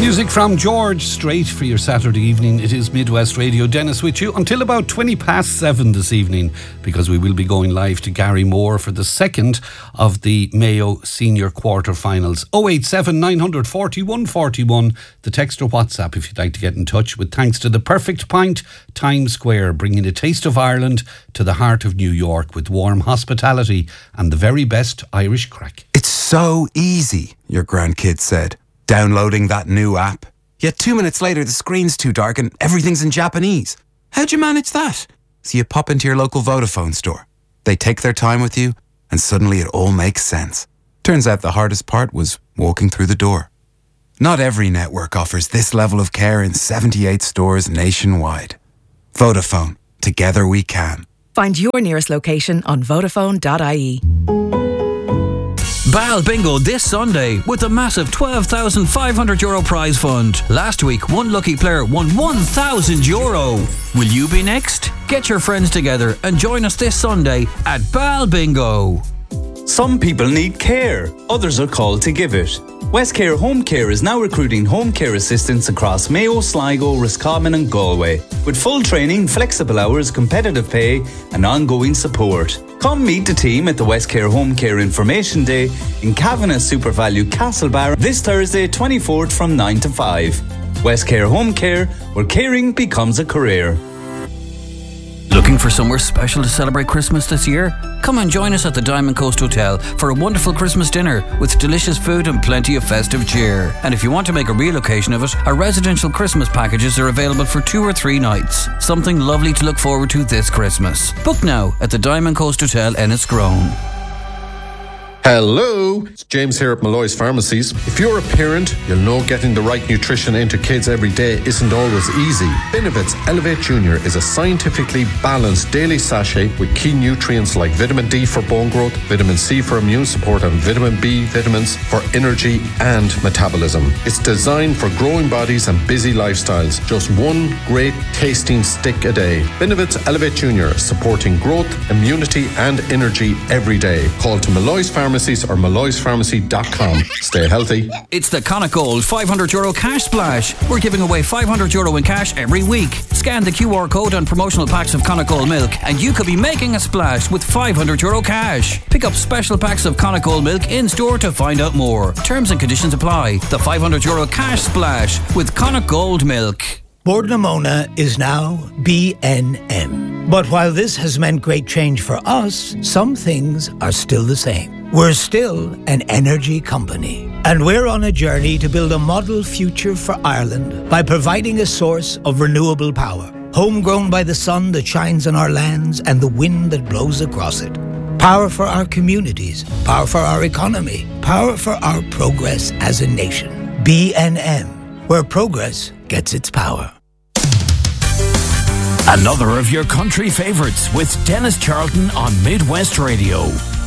Music from George, straight for your Saturday evening. It is Midwest Radio. Dennis with you until about 7:20 this evening, because we will be going live to Garrymore for the second of the Mayo Senior Quarter-Finals. 087 941 41, the text or WhatsApp if you'd like to get in touch, with thanks to the Perfect Pint, Times Square, bringing a taste of Ireland to the heart of New York with warm hospitality and the very best Irish crack. It's so easy, your grandkid said, downloading that new app. Yet 2 minutes later, the screen's too dark and everything's in Japanese. How'd you manage that? So you pop into your local Vodafone store. They take their time with you, and suddenly it all makes sense. Turns out the hardest part was walking through the door. Not every network offers this level of care in 78 stores nationwide. Vodafone. Together we can. Find your nearest location on Vodafone.ie. Bal Bingo this Sunday with a massive €12,500 prize fund. Last week, one lucky player won €1,000. Will you be next? Get your friends together and join us this Sunday at Bal Bingo. Some people need care, others are called to give it. Westcare Home Care is now recruiting home care assistants across Mayo, Sligo, Roscommon and Galway, with full training, flexible hours, competitive pay and ongoing support. Come meet the team at the Westcare Home Care Information Day in Kavanagh SuperValue Castlebar this Thursday 24th from 9 to 5. Westcare Home Care, where caring becomes a career. Looking for somewhere special to celebrate Christmas this year? Come and join us at the Diamond Coast Hotel for a wonderful Christmas dinner with delicious food and plenty of festive cheer. And if you want to make a real occasion of it, our residential Christmas packages are available for 2 or 3 nights. Something lovely to look forward to this Christmas. Book now at the Diamond Coast Hotel, Enniscrone. Hello, it's James here at Malloy's Pharmacies. If you're a parent, you'll know getting the right nutrition into kids every day isn't always easy. Benevit's Elevate Junior is a scientifically balanced daily sachet with key nutrients like vitamin D for bone growth, vitamin C for immune support and vitamin B vitamins for energy and metabolism. It's designed for growing bodies and busy lifestyles. Just one great tasting stick a day. Benevit's Elevate Junior, supporting growth, immunity and energy every day. Call to Malloy's Pharmacies or malloyspharmacy.com. Stay healthy. It's the Connacht Gold €500 cash splash. We're giving away €500 in cash every week. Scan the QR code on promotional packs of Connacht Gold milk and you could be making a splash with €500 cash. Pick up special packs of Connacht Gold milk in store to find out more. Terms and conditions apply. The €500 cash splash with Connacht Gold milk. Bord-na-Mona is now BNM. But while this has meant great change for us, some things are still the same. We're still an energy company. And we're on a journey to build a model future for Ireland by providing a source of renewable power, homegrown by the sun that shines on our lands and the wind that blows across it. Power for our communities, power for our economy, power for our progress as a nation. BNM, where progress gets its power. Another of your country favourites with Dennis Charlton on Midwest Radio.